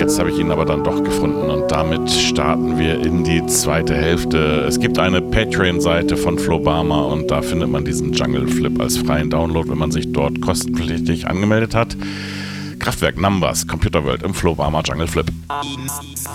Jetzt habe ich ihn aber dann doch gefunden und damit starten wir in die zweite Hälfte. Es gibt eine Patreon-Seite von Flobama und da findet man diesen Jungle Flip als freien Download, wenn man sich dort kostenpflichtig angemeldet hat. Kraftwerk Numbers, Computer World im Flobama Jungle Flip.